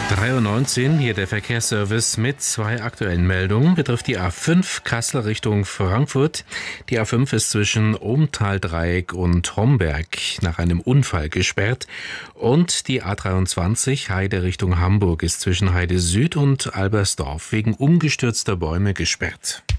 3:19 Uhr, hier der Verkehrsservice mit zwei aktuellen Meldungen. Betrifft die A5 Kassel Richtung Frankfurt. Die A5 ist zwischen Ohmtal-Dreieck und Homberg nach einem Unfall gesperrt. Und die A23 Heide Richtung Hamburg ist zwischen Heide Süd und Albersdorf wegen umgestürzter Bäume gesperrt.